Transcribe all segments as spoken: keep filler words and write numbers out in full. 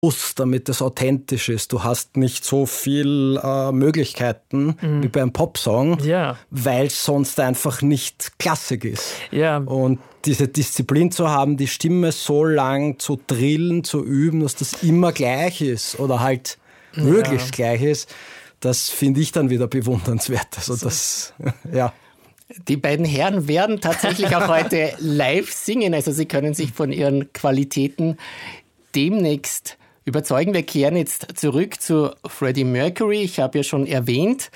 muss, damit es authentisch ist. Du hast nicht so viel äh, Möglichkeiten mhm. wie beim Popsong, ja. weil es sonst einfach nicht Klassik ist. Ja. Und diese Disziplin zu haben, die Stimme so lang zu drillen, zu üben, dass das immer gleich ist oder halt ja. möglichst gleich ist, das finde ich dann wieder bewundernswert. Also das, ja. Die beiden Herren werden tatsächlich auch heute live singen. Also sie können sich von ihren Qualitäten demnächst überzeugen. Wir kehren jetzt zurück zu Freddie Mercury. Ich habe ja schon erwähnt,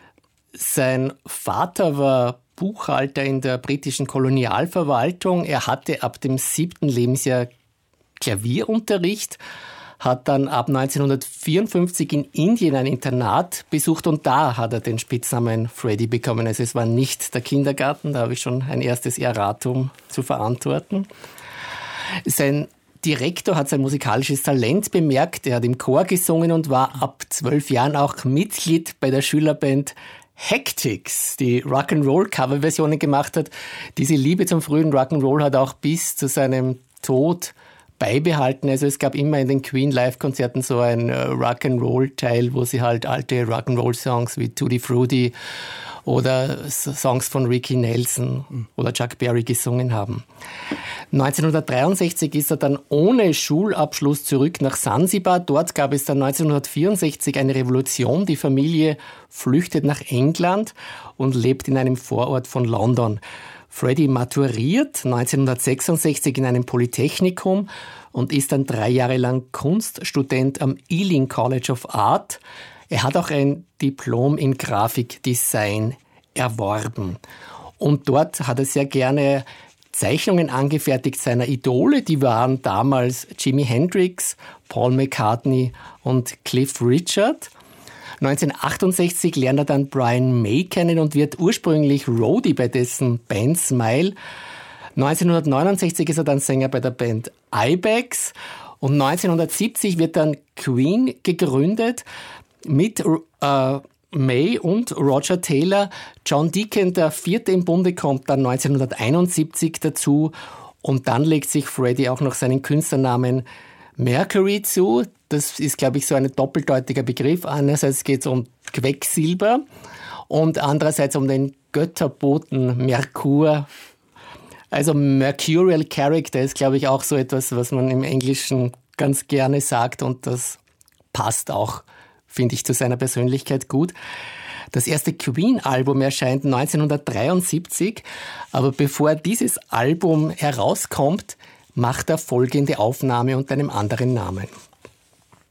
sein Vater war Buchhalter in der britischen Kolonialverwaltung. Er hatte ab dem siebten Lebensjahr Klavierunterricht, hat dann ab neunzehnhundertvierundfünfzig in Indien ein Internat besucht und da hat er den Spitznamen Freddie bekommen. Also es war nicht der Kindergarten, da habe ich schon ein erstes Erratum zu verantworten. Sein Direktor hat sein musikalisches Talent bemerkt, er hat im Chor gesungen und war ab zwölf Jahren auch Mitglied bei der Schülerband Hectics, die Rock'n'Roll-Coverversionen gemacht hat. Diese Liebe zum frühen Rock'n'Roll hat auch bis zu seinem Tod beibehalten. Also es gab immer in den Queen-Live-Konzerten so ein äh, Rock'n'Roll-Teil, wo sie halt alte Rock'n'Roll-Songs wie Tutti Frutti oder Songs von Ricky Nelson oder Chuck Berry gesungen haben. neunzehnhundertdreiundsechzig ist er dann ohne Schulabschluss zurück nach Sansibar. Dort gab es dann neunzehnhundertvierundsechzig eine Revolution. Die Familie flüchtet nach England und lebt in einem Vorort von London. Freddie maturiert neunzehnhundertsechsundsechzig in einem Polytechnikum und ist dann drei Jahre lang Kunststudent am Ealing College of Art. Er hat auch ein Diplom in Grafikdesign erworben. Und dort hat er sehr gerne Zeichnungen angefertigt seiner Idole. Die waren damals Jimi Hendrix, Paul McCartney und Cliff Richard. neunzehnhundertachtundsechzig lernt er dann Brian May kennen und wird ursprünglich Roadie bei dessen Band Smile. neunzehnhundertneunundsechzig ist er dann Sänger bei der Band Ibex und neunzehnhundertsiebzig wird dann Queen gegründet mit äh, May und Roger Taylor. John Deacon, der vierte im Bunde, kommt dann neunzehnhunderteinundsiebzig dazu und dann legt sich Freddie auch noch seinen Künstlernamen Mercury zu. Das ist, glaube ich, so ein doppeldeutiger Begriff. Einerseits geht es um Quecksilber und andererseits um den Götterboten Merkur. Also Mercurial Character ist, glaube ich, auch so etwas, was man im Englischen ganz gerne sagt und das passt auch, finde ich, zu seiner Persönlichkeit gut. Das erste Queen-Album erscheint neunzehnhundertdreiundsiebzig, aber bevor dieses Album herauskommt, macht er folgende Aufnahme unter einem anderen Namen.